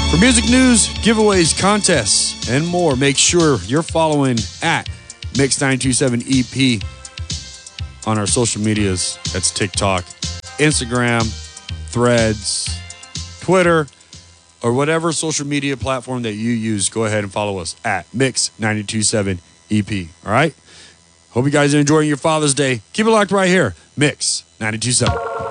For music news, giveaways, contests, and more, make sure you're following at Mix927EP on our social medias. That's TikTok, Instagram, Threads, Twitter, or whatever social media platform that you use. Go ahead and follow us at Mix927EP. All right? Hope you guys are enjoying your Father's Day. Keep it locked right here. Mix 927.